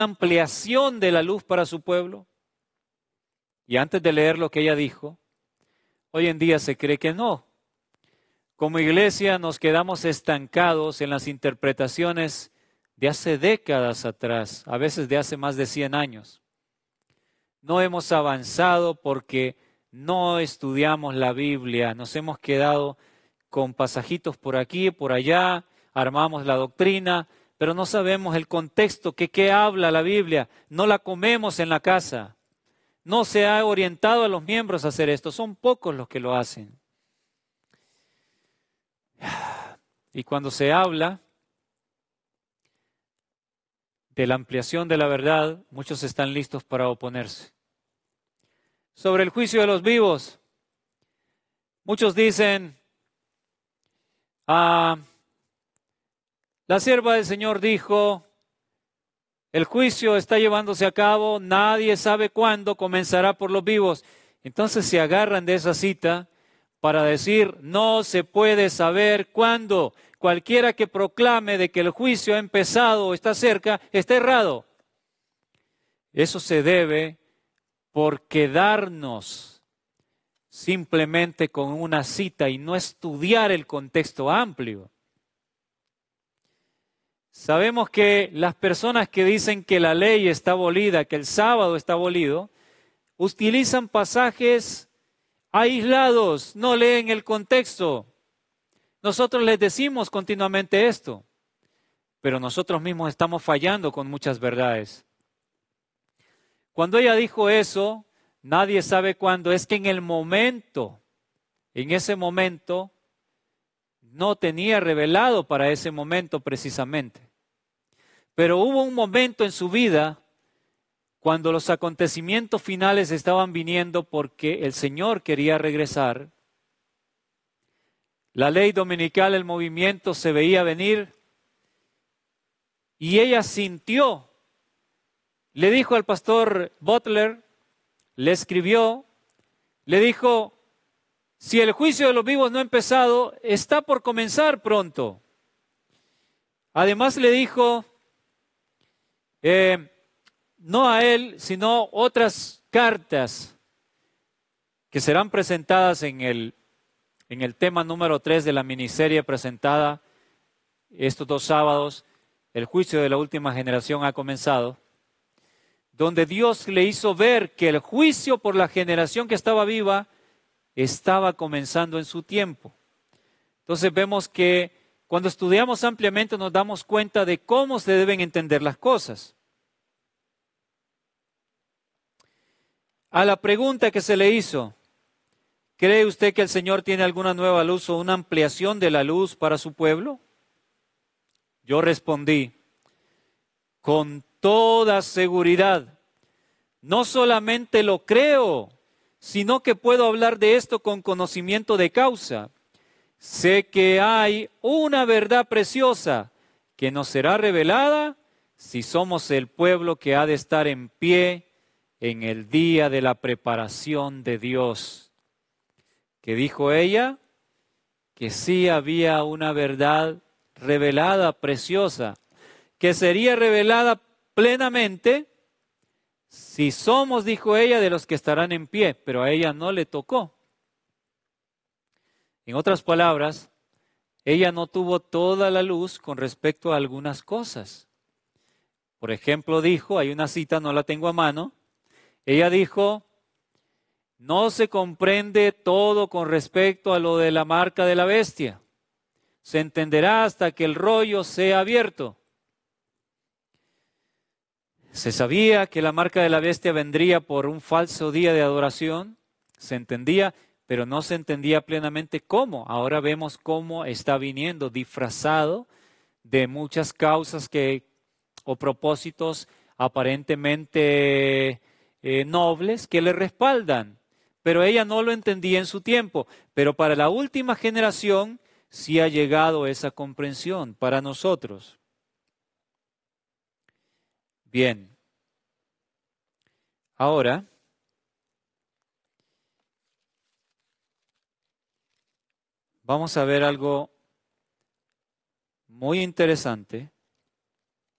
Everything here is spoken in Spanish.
ampliación de la luz para su pueblo? Y antes de leer lo que ella dijo, hoy en día se cree que no. Como iglesia nos quedamos estancados en las interpretaciones de hace décadas atrás, a veces de hace más de 100 años. No hemos avanzado porque no estudiamos la Biblia, nos hemos quedado con pasajitos por aquí y por allá, armamos la doctrina, pero no sabemos el contexto, qué habla la Biblia, no la comemos en la casa. No se ha orientado a los miembros a hacer esto, son pocos los que lo hacen. Y cuando se habla de la ampliación de la verdad, muchos están listos para oponerse. Sobre el juicio de los vivos, muchos dicen, la sierva del Señor dijo, el juicio está llevándose a cabo, nadie sabe cuándo comenzará por los vivos. Entonces se agarran de esa cita para decir, no se puede saber cuándo. Cualquiera que proclame de que el juicio ha empezado o está cerca, está errado. Eso se debe por quedarnos simplemente con una cita y no estudiar el contexto amplio. Sabemos que las personas que dicen que la ley está abolida, que el sábado está abolido, utilizan pasajes aislados, no leen el contexto. Nosotros les decimos continuamente esto, pero nosotros mismos estamos fallando con muchas verdades. Cuando ella dijo eso, nadie sabe cuándo, es que en ese momento, no tenía revelado para ese momento precisamente. Pero hubo un momento en su vida cuando los acontecimientos finales estaban viniendo porque el Señor quería regresar. La ley dominical, el movimiento se veía venir y ella sintió, le dijo al pastor Butler, le escribió, le dijo, si el juicio de los vivos no ha empezado, está por comenzar pronto. Además le dijo, no a él, sino otras cartas que serán presentadas en el tema número 3 de la miniserie presentada estos 2 sábados, el juicio de la última generación ha comenzado, donde Dios le hizo ver que el juicio por la generación que estaba viva estaba comenzando en su tiempo. Entonces vemos que cuando estudiamos ampliamente nos damos cuenta de cómo se deben entender las cosas. A la pregunta que se le hizo, ¿cree usted que el Señor tiene alguna nueva luz o una ampliación de la luz para su pueblo? Yo respondí, con toda seguridad, no solamente lo creo, sino que puedo hablar de esto con conocimiento de causa. Sé que hay una verdad preciosa que nos será revelada si somos el pueblo que ha de estar en pie en el día de la preparación de Dios. ¿Qué dijo ella? Que sí había una verdad revelada, preciosa, que sería revelada plenamente si somos, dijo ella, de los que estarán en pie, pero a ella no le tocó. En otras palabras, ella no tuvo toda la luz con respecto a algunas cosas. Por ejemplo, dijo, hay una cita, no la tengo a mano, ella dijo, no se comprende todo con respecto a lo de la marca de la bestia. Se entenderá hasta que el rollo sea abierto. Se sabía que la marca de la bestia vendría por un falso día de adoración, se entendía, pero no se entendía plenamente cómo. Ahora vemos cómo está viniendo disfrazado de muchas causas o propósitos aparentemente nobles que le respaldan. Pero ella no lo entendía en su tiempo. Pero para la última generación sí ha llegado esa comprensión para nosotros. Bien. Ahora, vamos a ver algo muy interesante